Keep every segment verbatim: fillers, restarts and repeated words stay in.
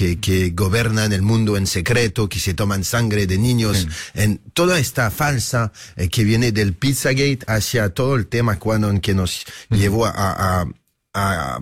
que, que gobiernan el mundo en secreto, que se toman sangre de niños, sí. en toda esta falsa eh, que viene del Pizzagate hacia todo el tema QAnon que nos uh-huh. llevó a, a, a,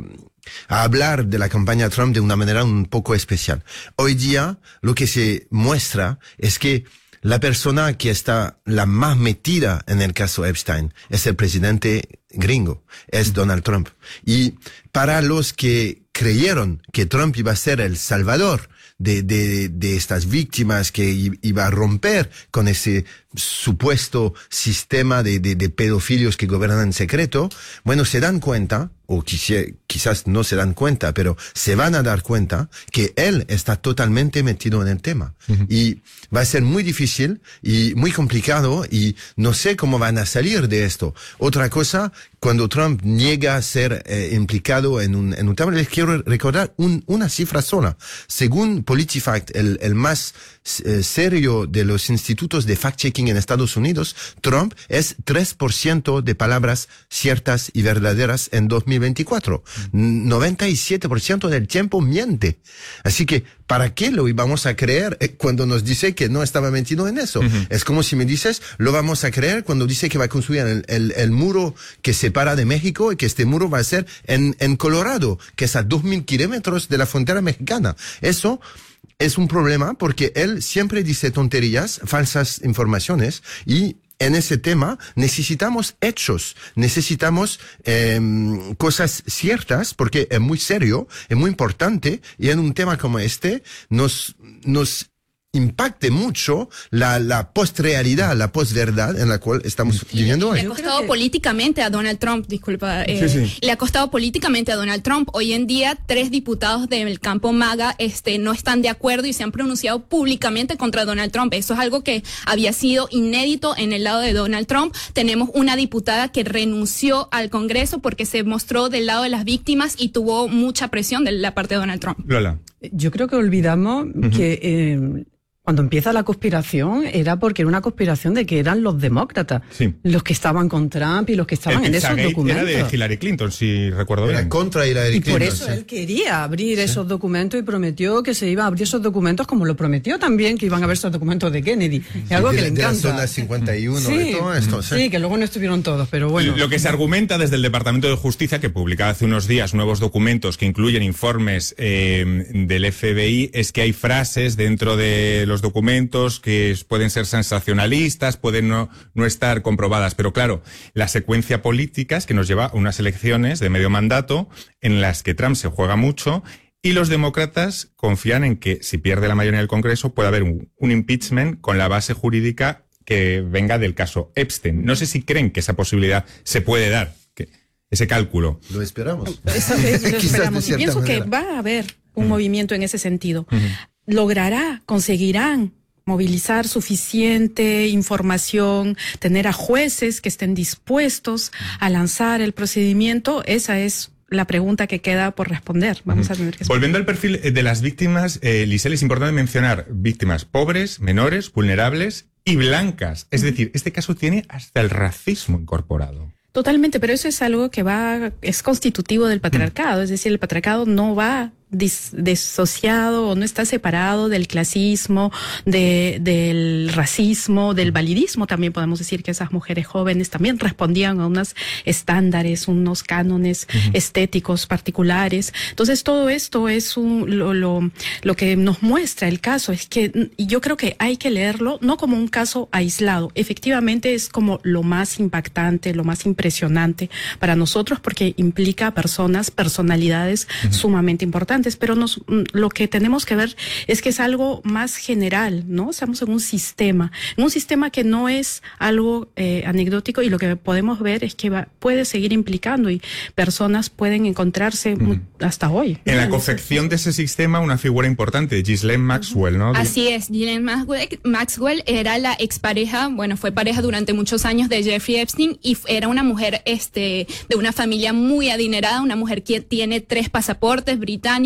a hablar de la campaña Trump de una manera un poco especial. Hoy día lo que se muestra es que la persona que está la más metida en el caso Epstein es el presidente gringo, es Donald Trump. Y para los que creyeron que Trump iba a ser el salvador de, de, de estas víctimas, que iba a romper con ese supuesto sistema de, de, de pedofilios que gobiernan en secreto, bueno, se dan cuenta, o quizá, quizás no se dan cuenta, pero se van a dar cuenta que él está totalmente metido en el tema. Uh-huh. Y va a ser muy difícil y muy complicado y no sé cómo van a salir de esto. Otra cosa, cuando Trump niega a ser eh, implicado en un, en un tema, les quiero recordar un, una cifra sola. Según PolitiFact, el, el más eh, serio de los institutos de fact-checking en Estados Unidos, Trump es tres por ciento de palabras ciertas y verdaderas en dos mil veinticuatro. noventa y siete por ciento del tiempo miente. Así que, ¿para qué lo íbamos a creer cuando nos dice que no estaba metido en eso? Uh-huh. Es como si me dices, lo vamos a creer cuando dice que va a construir el, el, el muro que separa de México y que este muro va a ser en, en Colorado, que es a dos mil kilómetros de la frontera mexicana. Eso es un problema porque él siempre dice tonterías, falsas informaciones, y en ese tema necesitamos hechos, necesitamos eh, cosas ciertas, porque es muy serio, es muy importante, y en un tema como este nos, nos impacte mucho la, la post-realidad, la post-verdad en la cual estamos viviendo hoy. Le ha costado que... políticamente a Donald Trump, disculpa, eh, sí, sí. le ha costado políticamente a Donald Trump. Hoy en día, tres diputados del campo MAGA este, no están de acuerdo y se han pronunciado públicamente contra Donald Trump. Eso es algo que había sido inédito en el lado de Donald Trump. Tenemos una diputada que renunció al Congreso porque se mostró del lado de las víctimas y tuvo mucha presión de la parte de Donald Trump. Lola. Yo creo que olvidamos uh-huh. que... Eh, Cuando empieza la conspiración era porque era una conspiración de que eran los demócratas sí. los que estaban con Trump y los que estaban el en esos documentos. Era de Hillary Clinton, si recuerdo bien. Era contra Hillary y Clinton. Por eso sí. él quería abrir sí. esos documentos y prometió que se iba a abrir esos documentos, como lo prometió también que iban a ver esos documentos de Kennedy. Sí. Es algo de, que le encanta. De la zona cincuenta y uno, sí. de todo esto. Sí. sí, que luego no estuvieron todos, pero bueno. Lo que se argumenta desde el Departamento de Justicia, que publicaba hace unos días nuevos documentos que incluyen informes eh, del F B I, es que hay frases dentro de los documentos que pueden ser sensacionalistas, pueden no, no estar comprobadas, pero claro, la secuencia política es que nos lleva a unas elecciones de medio mandato en las que Trump se juega mucho y los demócratas confían en que si pierde la mayoría del Congreso puede haber un, un impeachment con la base jurídica que venga del caso Epstein. No sé si creen que esa posibilidad se puede dar, que ese cálculo. Lo esperamos. Eso es, lo esperamos. Y pienso manera. que va a haber un uh-huh. movimiento en ese sentido. Uh-huh. Logrará, conseguirán movilizar suficiente información, tener a jueces que estén dispuestos a lanzar el procedimiento. Esa es la pregunta que queda por responder. Vamos uh-huh. a tener que esperar. Volviendo al perfil de las víctimas, eh, Lisel, es importante mencionar víctimas pobres, menores, vulnerables y blancas. Es decir, este caso tiene hasta el racismo incorporado. Totalmente, pero eso es algo que va, es constitutivo del patriarcado, mm. es decir, el patriarcado no va dis, disociado o no está separado del clasismo, de, del racismo, del validismo. También podemos decir que esas mujeres jóvenes también respondían a unos estándares, unos cánones uh-huh. estéticos particulares. Entonces todo esto es un, lo, lo, lo que nos muestra el caso, es que y yo creo que hay que leerlo no como un caso aislado, efectivamente es como lo más impactante, lo más impresionante para nosotros porque implica personas, personalidades uh-huh. sumamente importantes. Pero nos, lo que tenemos que ver es que es algo más general, ¿no? Estamos en un sistema, en un sistema que no es algo eh, anecdótico y lo que podemos ver es que va, puede seguir implicando y personas pueden encontrarse mm. hasta hoy. En la confección de ese sistema, una figura importante, Ghislaine Maxwell, ¿no? Así es, Ghislaine Maxwell, Maxwell era la expareja, bueno, fue pareja durante muchos años de Jeffrey Epstein y era una mujer este, de una familia muy adinerada, una mujer que tiene tres pasaportes británicos,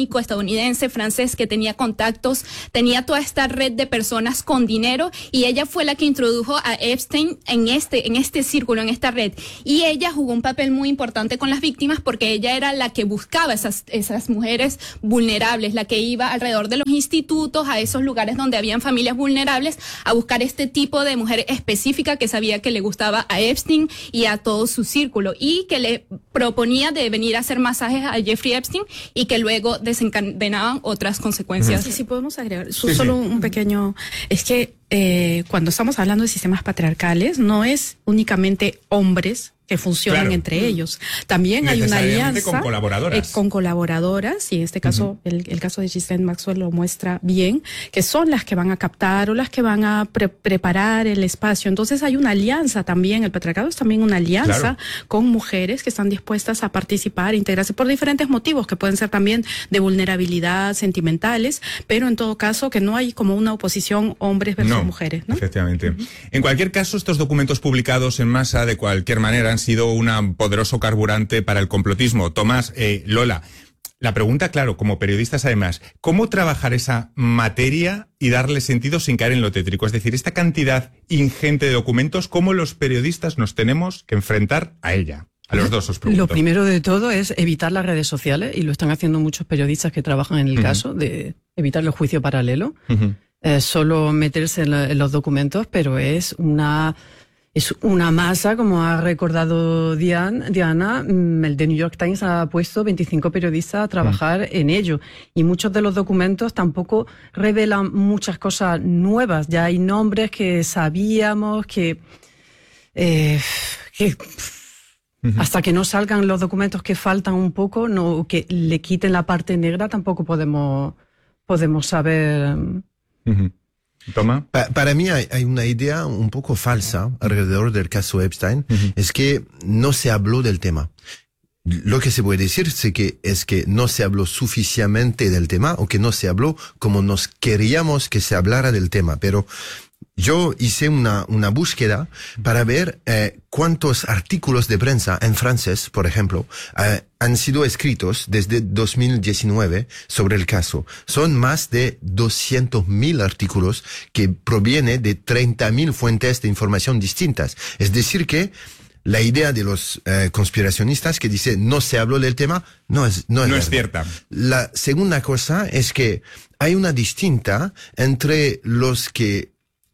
británico, estadounidense, francés, que tenía contactos, tenía toda esta red de personas con dinero, y ella fue la que introdujo a Epstein en este, en este círculo, en esta red. Y ella jugó un papel muy importante con las víctimas, porque ella era la que buscaba esas, esas mujeres vulnerables, la que iba alrededor de los institutos, a esos lugares donde habían familias vulnerables, a buscar este tipo de mujer específica que sabía que le gustaba a Epstein y a todo su círculo, y que le proponía de venir a hacer masajes a Jeffrey Epstein, y que luego desencadenaban otras consecuencias. Sí, sí, podemos agregar sí, solo sí. un pequeño, es que eh, cuando estamos hablando de sistemas patriarcales, no es únicamente hombres que funcionan claro. entre ellos. También hay una alianza con colaboradoras. Eh, con colaboradoras, y en este caso, uh-huh. el, el caso de Ghislaine Maxwell lo muestra bien, que son las que van a captar o las que van a pre- preparar el espacio. Entonces hay una alianza también, el patriarcado es también una alianza claro. con mujeres que están dispuestas a participar, integrarse por diferentes motivos, que pueden ser también de vulnerabilidad, sentimentales, pero en todo caso que no hay como una oposición hombres versus no, mujeres, ¿no? Efectivamente. Uh-huh. En cualquier caso, estos documentos publicados en masa, de cualquier manera, han sido un poderoso carburante para el complotismo. Tomás, eh, Lola, la pregunta, claro, como periodistas además, ¿cómo trabajar esa materia y darle sentido sin caer en lo tétrico? Es decir, esta cantidad ingente de documentos, ¿cómo los periodistas nos tenemos que enfrentar a ella? A los dos os pregunto. Lo primero de todo es evitar las redes sociales, y lo están haciendo muchos periodistas que trabajan en el uh-huh. caso, de evitar el juicio paralelo. Uh-huh. Eh, solo meterse en, la, en los documentos, pero es una... Es una masa, como ha recordado Diana, Diana, el The New York Times ha puesto veinticinco periodistas a trabajar mm. en ello, y muchos de los documentos tampoco revelan muchas cosas nuevas. Ya hay nombres que sabíamos que, eh, que uh-huh. hasta que no salgan los documentos que faltan un poco, no, que le quiten la parte negra, tampoco podemos, podemos saber. Uh-huh. Toma. Pa- para mí hay, hay una idea un poco falsa alrededor del caso Epstein, uh-huh. es que no se habló del tema. Lo que se puede decir es que, es que no se habló suficientemente del tema, o que no se habló como nos queríamos que se hablara del tema, pero yo hice una, una búsqueda para ver eh, cuántos artículos de prensa en francés, por ejemplo, eh, han sido escritos desde dos mil diecinueve sobre el caso. Son más de doscientos mil artículos que provienen de treinta mil fuentes de información distintas. Es decir que la idea de los eh, conspiracionistas que dice no se habló del tema, no es, no es, no es cierta. La segunda cosa es que hay una distinta entre los que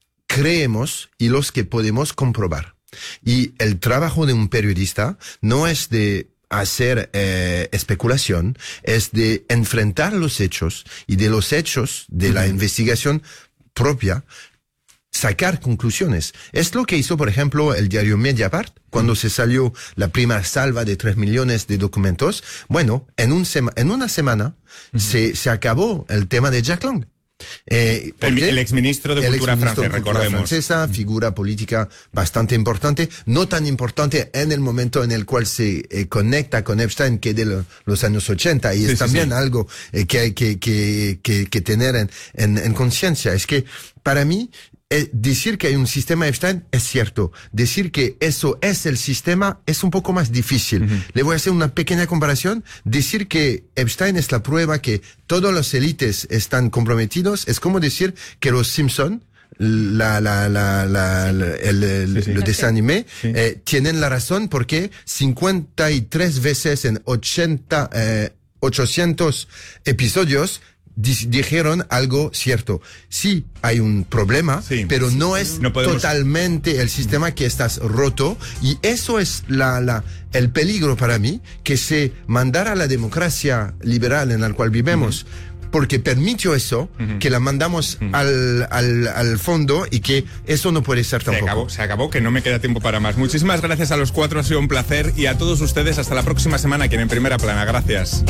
creemos y los que podemos comprobar. Y el trabajo de un periodista no es de hacer eh, especulación, es de enfrentar los hechos, y de los hechos de uh-huh. la investigación propia sacar conclusiones. Es lo que hizo, por ejemplo, el diario Mediapart cuando uh-huh. se salió la primera salva de tres millones de documentos. Bueno, en, un sema- en una semana uh-huh. se, se acabó el tema de Jack Lang. Eh, el, el exministro de Cultura francés, recordemos. Francesa, figura política bastante importante, no tan importante en el momento en el cual se eh, conecta con Epstein, que de lo, los años ochenta, y sí, es sí, también sí. algo eh, que hay que, que, que, que tener en, en, en conciencia. Es que, para mí, Eh, decir que hay un sistema Epstein es cierto. Decir que eso es el sistema es un poco más difícil. Uh-huh. Le voy a hacer una pequeña comparación. Decir que Epstein es la prueba que todos los élites están comprometidos es como decir que los Simpson, la, la, la, la, la el, el, sí, sí. el desanime, sí. eh, tienen la razón porque cincuenta y tres veces en ochenta, eh, ochocientos episodios dijeron algo cierto. Sí, hay un problema, sí, pero sí, no es no podemos... totalmente el sistema que estás roto, y eso es la, la, el peligro para mí, que se mandara a la democracia liberal en la cual vivimos, uh-huh. porque permitió eso, uh-huh. que la mandamos uh-huh. al, al, al fondo, y que eso no puede ser tampoco. Se acabó, se acabó, que no me queda tiempo para más. Muchísimas gracias a los cuatro, ha sido un placer, y a todos ustedes hasta la próxima semana aquí en Primera Plana. Gracias.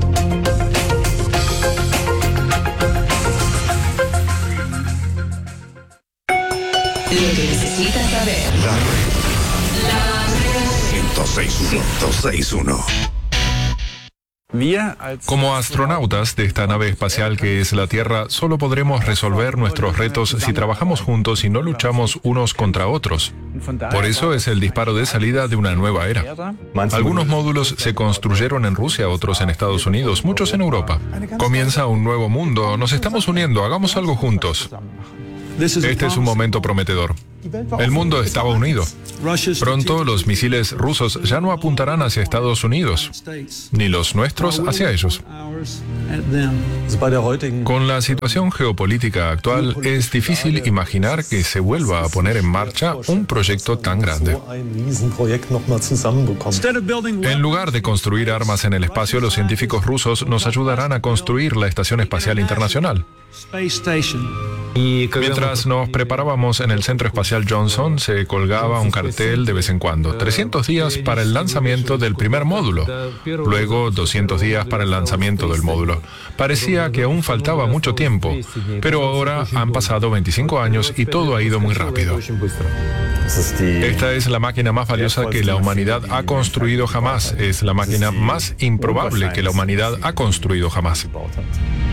Lo que necesitas saber. La red. La red. ciento seis punto uno. Como astronautas de esta nave espacial que es la Tierra, solo podremos resolver nuestros retos si trabajamos juntos y no luchamos unos contra otros. Por eso es el disparo de salida de una nueva era. Algunos módulos se construyeron en Rusia, otros en Estados Unidos, muchos en Europa. Comienza un nuevo mundo, nos estamos uniendo, hagamos algo juntos. Este es un momento prometedor. El mundo estaba unido. Pronto los misiles rusos ya no apuntarán hacia Estados Unidos, ni los nuestros hacia ellos. Con la situación geopolítica actual, es difícil imaginar que se vuelva a poner en marcha un proyecto tan grande. En lugar de construir armas en el espacio, los científicos rusos nos ayudarán a construir la Estación Espacial Internacional. Mientras nos preparábamos en el Centro Espacial Johnson, se colgaba un cartel de vez en cuando. trescientos días para el lanzamiento del primer módulo. Luego doscientos días para el lanzamiento del módulo. Parecía que aún faltaba mucho tiempo, pero ahora han pasado veinticinco años y todo ha ido muy rápido. Esta es la máquina más valiosa que la humanidad ha construido jamás. Es la máquina más improbable que la humanidad ha construido jamás.